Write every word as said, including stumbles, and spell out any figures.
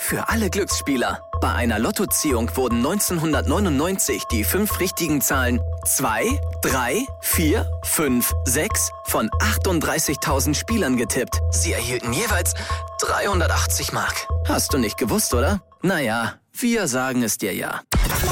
für alle Glücksspieler. Bei einer Lottoziehung wurden neunzehnhundertneunundneunzig die fünf richtigen Zahlen zwei, drei, vier, fünf, sechs von achtunddreißigtausend Spielern getippt. Sie erhielten jeweils dreihundertachtzig Mark. Hast du nicht gewusst, oder? Naja, wir sagen es dir ja.